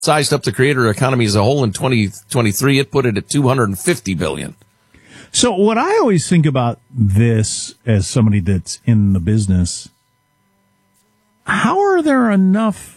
sized up the creator economy as a whole in 2023. It put it at $250 billion. So what I always think about this as somebody that's in the business, how are there enough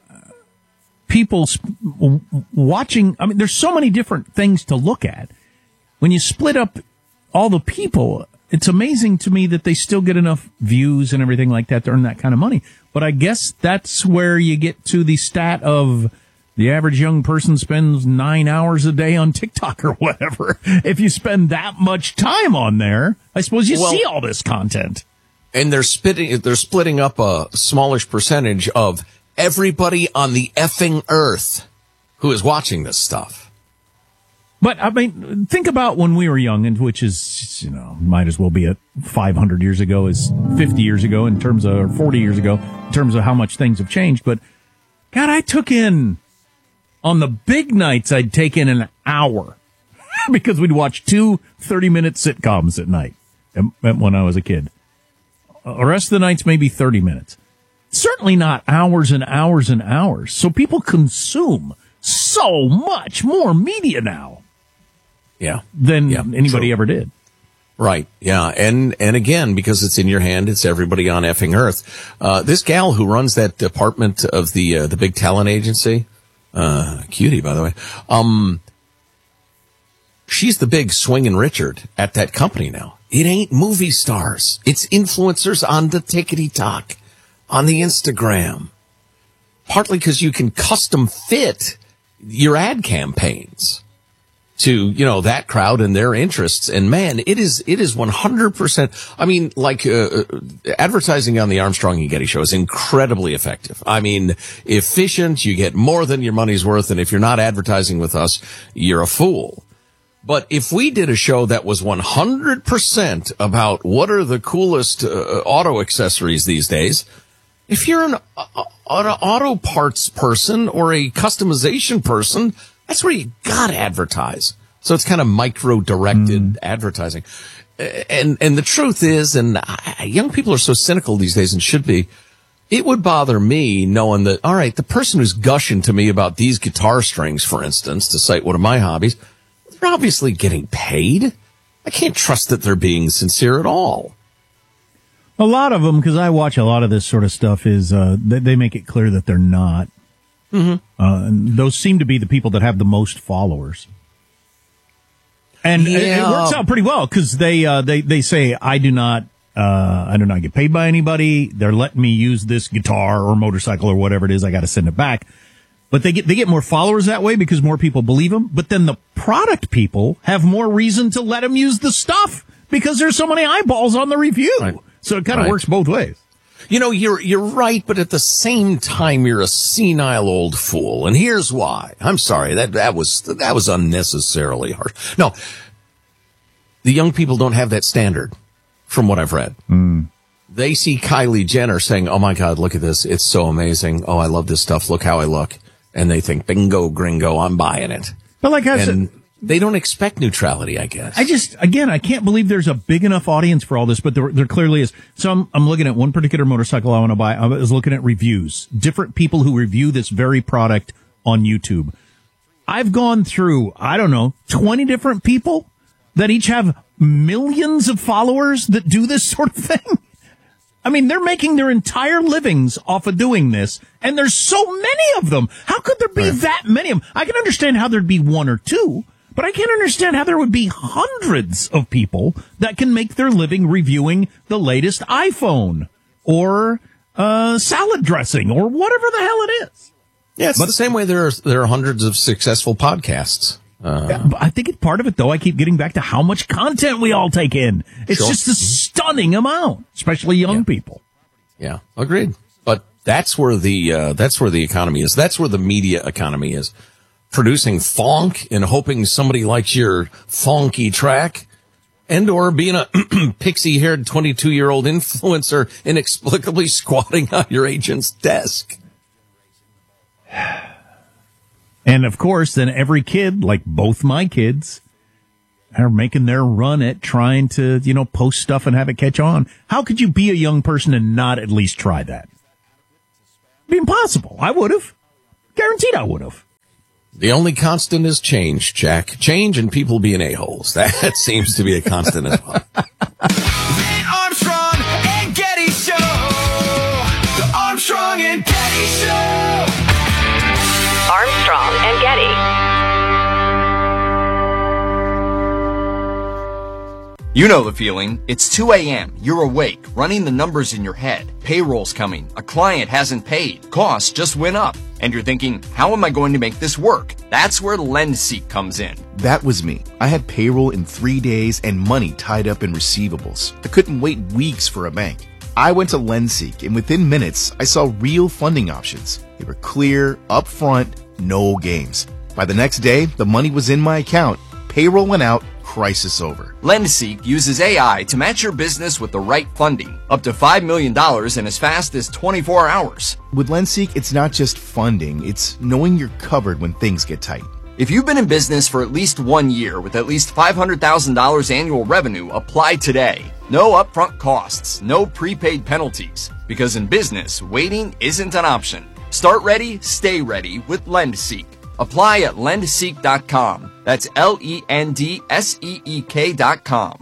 people watching? I mean, there's so many different things to look at. When you split up all the people, it's amazing to me that they still get enough views and everything like that to earn that kind of money. But I guess that's where you get to the stat of the average young person spends 9 hours a day on TikTok or whatever. If you spend that much time on there, I suppose you see all this content. And they're splitting up a smallish percentage of everybody on the effing earth who is watching this stuff. But, I mean, think about when we were young, and which is, might as well be at 500 years ago as 50 years ago in terms of, or 40 years ago in terms of how much things have changed. But, God, I took in, on the big nights, I'd take in an hour because we'd watch 2 30-minute sitcoms at night when I was a kid. The rest of the nights, maybe 30 minutes. Certainly not hours and hours and hours. So people consume so much more media now. Yeah. Than anybody ever did. Right. Yeah. And again, because it's in your hand, it's everybody on effing earth. This gal who runs that department of the big talent agency, cutie, by the way, she's the big swinging Richard at that company now. It ain't movie stars. It's influencers on the tickety-tock, on the Instagram. Partly because you can custom fit your ad campaigns to, that crowd and their interests. And man, it is 100%. I mean, like, advertising on the Armstrong and Getty show is incredibly effective. I mean, efficient. You get more than your money's worth. And if you're not advertising with us, you're a fool. But if we did a show that was 100% about what are the coolest auto accessories these days, if you're an auto parts person or a customization person, that's where you gotta advertise. So it's kind of micro-directed advertising. And the truth is, and young people are so cynical these days and should be, it would bother me knowing that, all right, the person who's gushing to me about these guitar strings, for instance, to cite one of my hobbies, they're obviously getting paid. I can't trust that they're being sincere at all. A lot of them, because I watch a lot of this sort of stuff, is they make it clear that they're not. Mm-hmm. And those seem to be the people that have the most followers. And it works out pretty well, because they say, I do not get paid by anybody. They're letting me use this guitar or motorcycle or whatever it is. I got to send it back. But they get more followers that way because more people believe them. But then the product people have more reason to let them use the stuff because there's so many eyeballs on the review. Right. So it kind of works both ways. You're right, but at the same time, you're a senile old fool. And here's why. I'm sorry, that was unnecessarily harsh. No, the young people don't have that standard, from what I've read. They see Kylie Jenner saying, "Oh my God, look at this! It's so amazing! Oh, I love this stuff! Look how I look!" And they think, "Bingo, gringo! I'm buying it." But like I said, they don't expect neutrality, I guess. I can't believe there's a big enough audience for all this, but there clearly is. So I'm looking at one particular motorcycle I want to buy. I was looking at reviews, different people who review this very product on YouTube. I've gone through, 20 different people that each have millions of followers that do this sort of thing. I mean, they're making their entire livings off of doing this, and there's so many of them. How could there be that many of them? I can understand how there'd be one or two, but I can't understand how there would be hundreds of people that can make their living reviewing the latest iPhone or salad dressing or whatever the hell it is. Yeah, it's the same way there are hundreds of successful podcasts. I think it's part of it, though. I keep getting back to how much content we all take in. It's just a stunning amount, especially young people. Yeah, agreed. But that's where the economy is. That's where the media economy is. Producing funk and hoping somebody likes your funky track, and or being a pixie-haired 22-year-old influencer inexplicably squatting on your agent's desk. And, of course, then every kid, like both my kids, are making their run at trying to, post stuff and have it catch on. How could you be a young person and not at least try that? It'd be impossible. I would have. Guaranteed I would have. The only constant is change, Jack. Change and people being a-holes. That seems to be a constant as well. The Armstrong and Getty Show. The Armstrong and Getty Show. Armstrong and Getty. You know the feeling. It's 2 a.m. You're awake, running the numbers in your head. Payroll's coming. A client hasn't paid. Costs just went up. And you're thinking, how am I going to make this work? That's where LendSeek comes in. That was me. I had payroll in 3 days and money tied up in receivables. I couldn't wait weeks for a bank. I went to LendSeek, and within minutes, I saw real funding options. They were clear, upfront, no games. By the next day, the money was in my account. Payroll went out. Crisis over. LendSeek uses AI to match your business with the right funding, up to $5 million in as fast as 24 hours. With LendSeek, it's not just funding, it's knowing you're covered when things get tight. If you've been in business for at least 1 year with at least $500,000 annual revenue, apply today. No upfront costs, no prepaid penalties, because in business, waiting isn't an option. Start ready, stay ready with LendSeek. Apply at lendseek.com. That's LENDSEEK.com.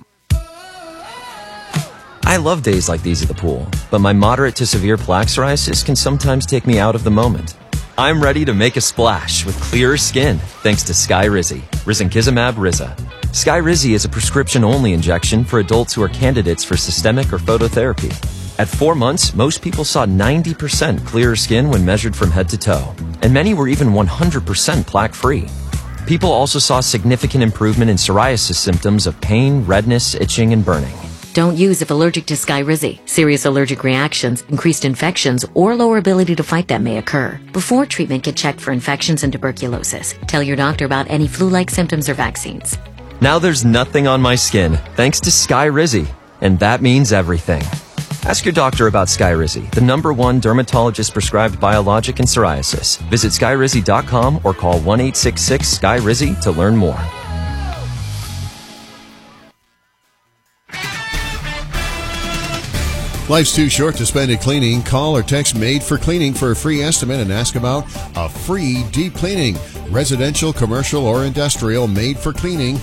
I love days like these at the pool, but my moderate to severe plaque psoriasis can sometimes take me out of the moment. I'm ready to make a splash with clearer skin thanks to Skyrizi, Risankizumab Riza. Skyrizi is a prescription-only injection for adults who are candidates for systemic or phototherapy. At 4 months, most people saw 90% clearer skin when measured from head to toe, and many were even 100% plaque-free. People also saw significant improvement in psoriasis symptoms of pain, redness, itching, and burning. Don't use if allergic to Skyrizi. Serious allergic reactions, increased infections, or lower ability to fight them may occur. Before treatment, get checked for infections and tuberculosis. Tell your doctor about any flu-like symptoms or vaccines. Now there's nothing on my skin, thanks to Skyrizi, and that means everything. Ask your doctor about Skyrizi, the #1 dermatologist-prescribed biologic in psoriasis. Visit Skyrizi.com or call 1-866-SKY-RIZI to learn more. Life's too short to spend it cleaning. Call or text Made for Cleaning for a free estimate and ask about a free deep cleaning. Residential, commercial, or industrial, Made for Cleaning,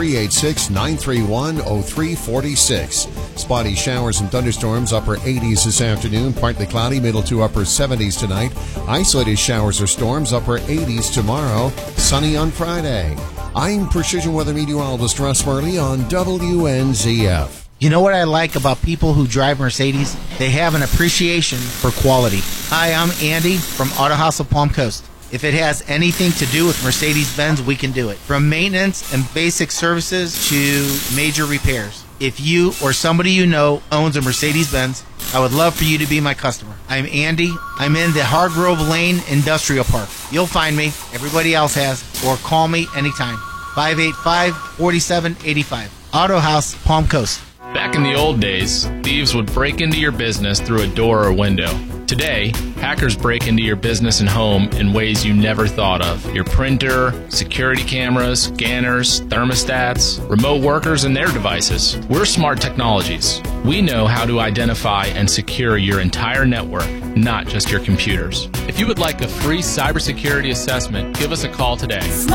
386-931-0346. Spotty showers and thunderstorms, upper 80s this afternoon, partly cloudy, middle to upper 70s tonight. Isolated showers or storms, upper 80s tomorrow, sunny on Friday. I'm Precision Weather Meteorologist Russ Murley on WNZF. You know what I like about people who drive Mercedes? They have an appreciation for quality. Hi, I'm Andy from Auto House of Palm Coast. If it has anything to do with Mercedes-Benz, we can do it. From maintenance and basic services to major repairs. If you or somebody you know owns a Mercedes-Benz, I would love for you to be my customer. I'm Andy. I'm in the Hargrove Lane Industrial Park. You'll find me. Everybody else has. Or call me anytime. 585-4785. Auto House, Palm Coast. Back in the old days, thieves would break into your business through a door or window. Today, hackers break into your business and home in ways you never thought of. Your printer, security cameras, scanners, thermostats, remote workers, and their devices. We're Smart Technologies. We know how to identify and secure your entire network, not just your computers. If you would like a free cybersecurity assessment, give us a call today.